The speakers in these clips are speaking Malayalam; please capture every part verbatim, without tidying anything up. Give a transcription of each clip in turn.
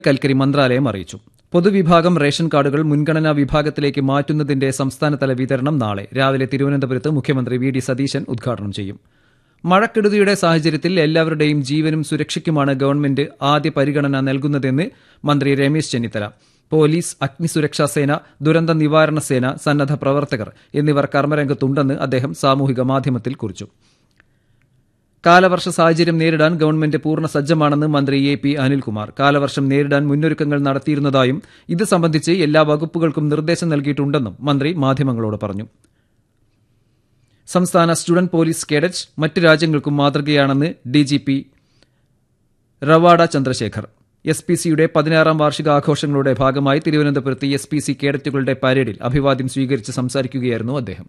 കൽക്കരി മന്ത്രാലയം അറിയിച്ചു. പൊതുവിഭാഗം റേഷൻ കാർഡുകൾ മുൻഗണനാ വിഭാഗത്തിലേക്ക് മാറ്റുന്നതിന്റെ സംസ്ഥാനതല വിതരണം നാളെ രാവിലെ തിരുവനന്തപുരത്ത് മുഖ്യമന്ത്രി വി ഡി സതീശൻ ഉദ്ഘാടനം ചെയ്യും. മഴക്കെടുതിയുടെ സാഹചര്യത്തിൽ എല്ലാവരുടെയും ജീവനും സുരക്ഷയ്ക്കുമാണ് ഗവൺമെന്റ് ആദ്യ പരിഗണന നൽകുന്നതെന്ന് മന്ത്രി രമേശ് ചെന്നിത്തല. പോലീസ്, അഗ്നിസുരക്ഷാ സേന, ദുരന്ത നിവാരണ സേന, സന്നദ്ധ പ്രവർത്തകർ എന്നിവർ കർമ്മരംഗത്തുണ്ടെന്ന് അദ്ദേഹം സാമൂഹിക മാധ്യമത്തിൽ കുറിച്ചു. കാലവർഷ സാഹചര്യം നേരിടാൻ ഗവൺമെന്റ് പൂർണ്ണ സജ്ജമാണെന്ന് മന്ത്രി എ പി അനിൽകുമാർ. കാലവർഷം നേരിടാൻ മുന്നൊരുക്കങ്ങൾ നടത്തിയിരുന്നതായും ഇത് സംബന്ധിച്ച് എല്ലാ വകുപ്പുകൾക്കും നിർദ്ദേശം നൽകിയിട്ടുണ്ടെന്നും മന്ത്രി മാധ്യമങ്ങളോട് പറഞ്ഞു. സംസ്ഥാന സ്റ്റുഡന്റ് പോലീസ് കേഡറ്റ് മറ്റ് രാജ്യങ്ങൾക്കും മാതൃകയാണെന്ന് DGP Ravada Chandrasekhar. S P സിയുടെ പതിനാറാം വാർഷികാഘോഷങ്ങളുടെ ഭാഗമായി തിരുവനന്തപുരത്ത് എസ് പി സി കേഡറ്റുകളുടെ പരേഡിൽ അഭിവാദ്യം സ്വീകരിച്ച് സംസാരിക്കുകയായിരുന്നു അദ്ദേഹം.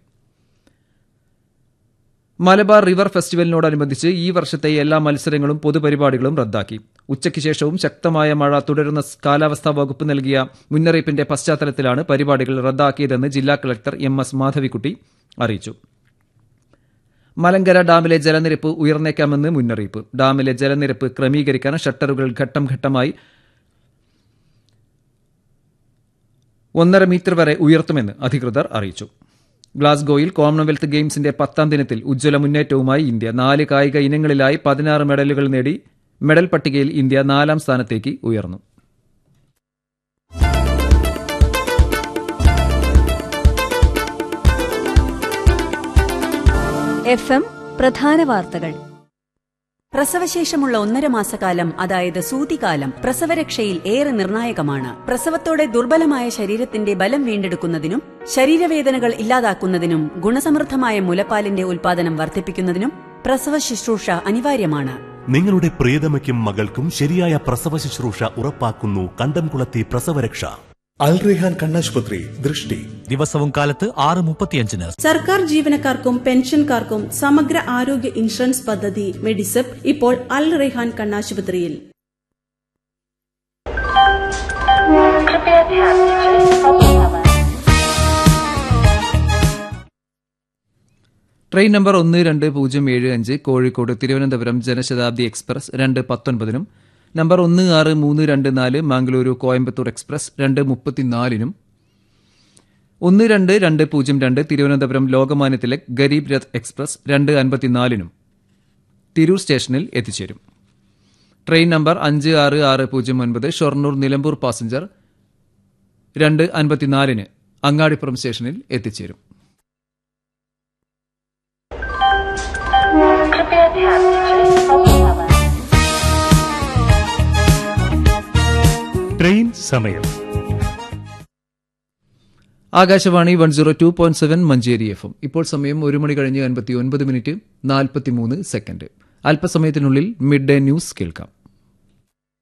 മലബാർ റിവർ ഫെസ്റ്റിവലിനോടനുബന്ധിച്ച് ഈ വർഷത്തെ എല്ലാ മത്സരങ്ങളും പൊതുപരിപാടികളും റദ്ദാക്കി. ഉച്ചയ്ക്ക് ശേഷവും ശക്തമായ മഴ തുടരുന്ന കാലാവസ്ഥാ വകുപ്പ് നൽകിയ മുന്നറിയിപ്പിന്റെ പശ്ചാത്തലത്തിലാണ് പരിപാടികൾ റദ്ദാക്കിയതെന്ന് ജില്ലാ കളക്ടർ എം എസ് മാധവിക്കുട്ടി അറിയിച്ചു. മലങ്കര ഡാമിലെ ജലനിരപ്പ് ഉയർന്നേക്കാമെന്ന് മുന്നറിയിപ്പ്. ഡാമിലെ ജലനിരപ്പ് ക്രമീകരിക്കാൻ ഷട്ടറുകൾ ഘട്ടം ഘട്ടമായി ഒന്നര മീറ്റർ വരെ ഉയർത്തുമെന്ന് അധികൃതർ അറിയിച്ചു. ഗ്ലാസ്ഗോയിൽ കോമൺവെൽത്ത് ഗെയിംസിന്റെ പത്താം ദിനത്തിൽ ഉജ്ജ്വല മുന്നേറ്റവുമായി ഇന്ത്യ. നാല് കായിക ഇനങ്ങളിലായി പതിനാറ് മെഡലുകൾ നേടി മെഡൽ പട്ടികയിൽ ഇന്ത്യ നാലാം സ്ഥാനത്തേക്ക് ഉയർന്നു. എഫ് എം പ്രധാന വാർത്തകൾ. പ്രസവശേഷമുള്ള ഒന്നര മാസക്കാലം, അതായത് സൂതികാലം, പ്രസവരക്ഷയിൽ ഏറെ നിർണായകമാണ്. പ്രസവത്തോടെ ദുർബലമായ ശരീരത്തിന്റെ ബലം വീണ്ടെടുക്കുന്നതിനും ശരീരവേദനകൾ ഇല്ലാതാക്കുന്നതിനും ഗുണസമൃദ്ധമായ മുലപ്പാലിന്റെ ഉൽപാദനം വർദ്ധിപ്പിക്കുന്നതിനും പ്രസവ ശുശ്രൂഷ അനിവാര്യമാണ്. നിങ്ങളുടെ പ്രിയതമയ്ക്കും മകൾക്കും ശരിയായ പ്രസവ ശുശ്രൂഷ ഉറപ്പാക്കുന്നു കണ്ടംകുളത്തി പ്രസവരക്ഷ. അൽ റെഹാൻ കണ്ണാശുപത്രി ദൃഷ്ടി ദിവസവും കാലത്ത് ആറ് മുപ്പത്തിയഞ്ചിന്. സർക്കാർ ജീവനക്കാർക്കും പെൻഷൻകാർക്കും സമഗ്ര ആരോഗ്യ ഇൻഷുറൻസ് പദ്ധതി മെഡിസെപ് ഇപ്പോൾ അൽ റെഹാൻ കണ്ണാശുപത്രിയിൽ. ട്രെയിൻ നമ്പർ ഒന്ന് രണ്ട് പൂജ്യം ഏഴ് അഞ്ച് കോഴിക്കോട് തിരുവനന്തപുരം ജനശതാബ്ദി എക്സ്പ്രസ് രണ്ട് പത്തൊൻപതിനും നമ്പർ ഒന്ന് ആറ് മൂന്ന് രണ്ട് നാല് മംഗളൂരു കോയമ്പത്തൂർ എക്സ്പ്രസ് രണ്ട് മുപ്പത്തിനാലിനും ഒന്ന് രണ്ട് രണ്ട് പൂജ്യം രണ്ട് തിരുവനന്തപുരം ലോകമാന്യ തിലക് ഗരീബ് രഥ് എക്സ്പ്രസ് രണ്ട് അൻപത്തിനാലിനും തിരൂർ സ്റ്റേഷനിൽ എത്തിച്ചേരും. ട്രെയിൻ നമ്പർ അഞ്ച് ആറ് ആറ് പൂജ്യം ഒൻപത് ഷൊർണൂർ നിലമ്പൂർ പാസഞ്ചർ രണ്ട് അൻപത്തിനാലിന് അങ്ങാടിപ്പുറം സ്റ്റേഷനിൽ എത്തിച്ചേരും. ട്രെയിൻ സമയം. Akashvani one zero two point seven Manjeri F M. ഇപ്പോൾ സമയം ഒരു മണി കഴിഞ്ഞ് അൻപത്തി ഒൻപത് മിനിറ്റ് നാൽപ്പത്തിമൂന്ന് സെക്കൻഡ്. അല്പസമയത്തിനുള്ളിൽ മിഡ് ഡേ ന്യൂസ് കേൾക്കാം.